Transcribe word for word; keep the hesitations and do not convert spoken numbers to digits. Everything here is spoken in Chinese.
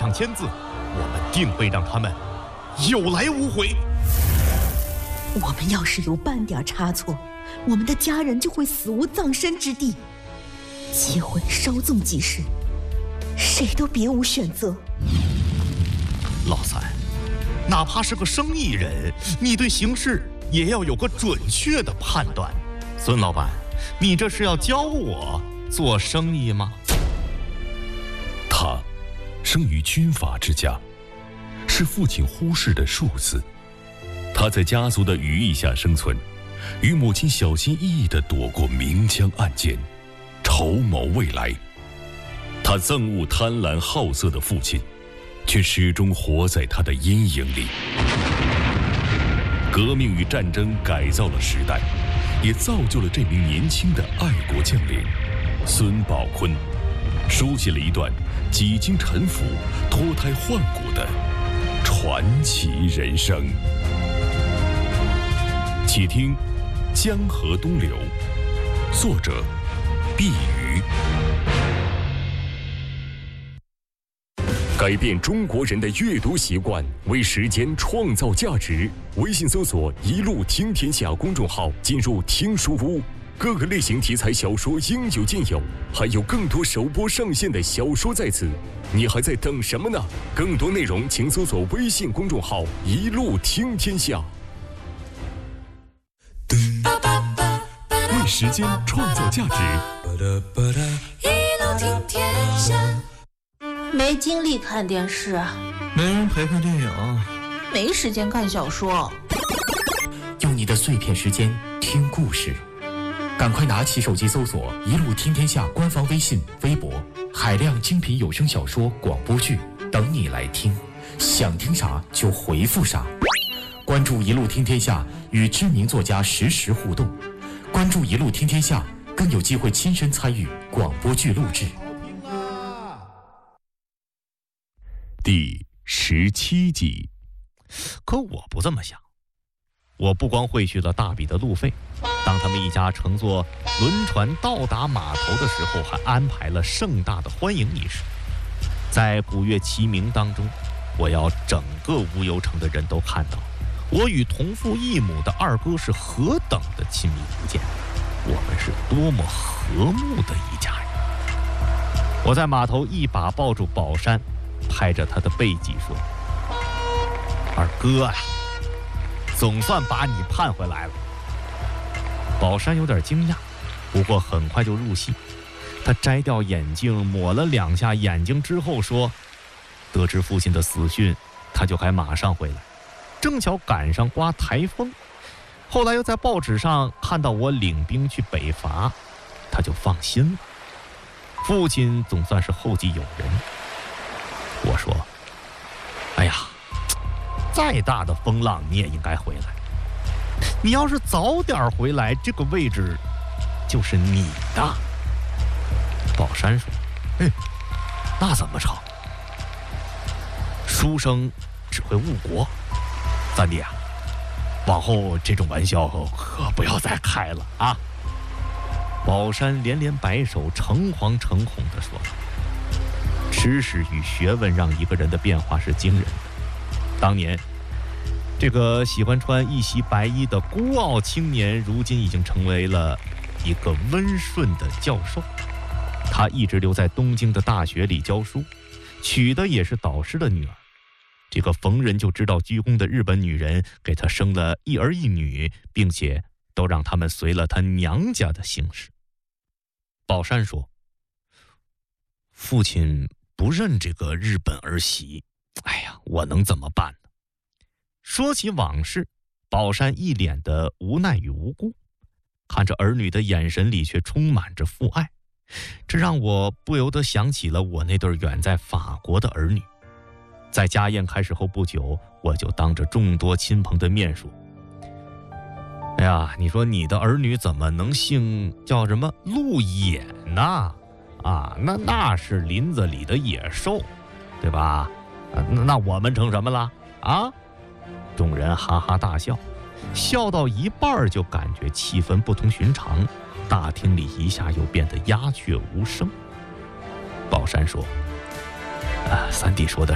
上签字，我们定会让他们有来无回。 我们要是有半点差错，我们的家人就会死无葬身之地。结婚稍纵即逝，谁都别无选择。 老三，哪怕是个生意人，你对形势也要有个准确的判断。孙老板，你这是要教我做生意吗？ 他生于军阀之家，是父亲忽视的庶子。他在家族的羽翼下生存，与母亲小心翼翼地躲过明枪暗箭，筹谋未来。他憎恶贪婪好色的父亲，却始终活在他的阴影里。革命与战争改造了时代，也造就了这名年轻的爱国将领孙宝坤，书写了一段几经沉浮、脱胎换骨的传奇人生。且听《江河东流》，作者毕瑜。改变中国人的阅读习惯，为时间创造价值。微信搜索“一路听天下”公众号，进入听书屋，各个类型题材小说应有尽有，还有更多首播上线的小说在此，你还在等什么呢？更多内容请搜索微信公众号“一路听天下”。为时间创造价值， 一路听天下。没精力看电视， 没人陪看电影， 没时间看小说。 用你的碎片时间听故事，赶快拿起手机搜索“一路听天下”官方微信、微博，海量精品有声小说、广播剧等你来听，想听啥就回复啥。关注“一路听天下”，与知名作家实时互动。关注“一路听天下”，更有机会亲身参与广播剧录制。 第十七集。 可我不这么想，我不光汇去了大笔的路费，当他们一家乘坐轮船到达码头的时候，还安排了盛大的欢迎仪式。在鼓乐齐鸣当中，我要整个无忧城的人都看到我与同父异母的二哥是何等的亲密无间，我们是多么和睦的一家人。我在码头一把抱住宝山，拍着他的背脊说：“二哥啊，总算把你盼回来了。”宝山有点惊讶，不过很快就入戏。他摘掉眼镜，抹了两下眼睛之后说：“得知父亲的死讯，他就还马上回来，正巧赶上刮台风。后来又在报纸上看到我领兵去北伐，他就放心了。父亲总算是后继有人。”我说：“哎呀，再大的风浪你也应该回来。你要是早点回来，这个位置就是你的。”宝山说：“哎，那怎么成？书生只会误国。三弟啊，往后这种玩笑可不要再开了啊！”宝山连连摆手，诚惶诚恐地说：“知识与学问让一个人的变化是惊人的。当年这个喜欢穿一袭白衣的孤傲青年，如今已经成为了一个温顺的教授。他一直留在东京的大学里教书，娶的也是导师的女儿。这个逢人就知道鞠躬的日本女人给他生了一儿一女，并且都让他们随了他娘家的姓氏。”宝山说：“父亲不认这个日本儿媳，哎呀，我能怎么办呢？”说起往事，宝山一脸的无奈与无辜，看着儿女的眼神里却充满着父爱，这让我不由得想起了我那对远在法国的儿女。在家宴开始后不久，我就当着众多亲朋的面说：“哎呀，你说你的儿女怎么能姓叫什么鹿野呢？啊，那那是林子里的野兽，对吧？啊、那, 那我们成什么了啊？”众人哈哈大笑，笑到一半就感觉气氛不同寻常，大厅里一下又变得鸦雀无声。宝山说：“啊，三弟说的